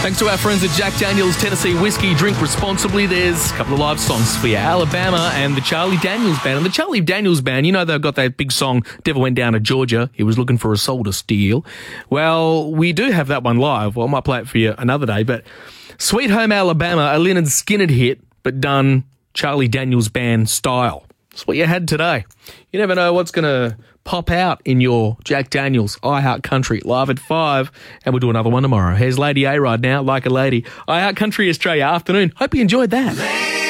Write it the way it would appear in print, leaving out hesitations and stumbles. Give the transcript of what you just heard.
Thanks to our friends at Jack Daniel's Tennessee Whiskey. Drink responsibly. There's a couple of live songs for you. Alabama and the Charlie Daniels Band. And the Charlie Daniels Band, you know they've got that big song, Devil Went Down to Georgia. He was looking for a soul to steal. Well, we do have that one live. Well, I might play it for you another day. But Sweet Home Alabama, a Lynyrd Skynyrd hit, but done Charlie Daniels Band style. That's what you had today. You never know what's going to pop out in your Jack Daniels iHeart Country live at 5, and we'll do another one tomorrow. Here's Lady A right now, Like a Lady. iHeart Country Australia afternoon. Hope you enjoyed that.